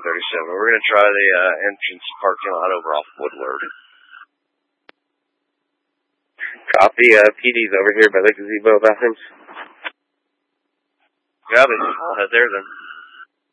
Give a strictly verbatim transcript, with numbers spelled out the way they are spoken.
thirty-seven. We're going to try the uh, entrance parking lot over off Woodward. Copy. Uh, P D's over here by the gazebo bathrooms. Got it. I'll head there then.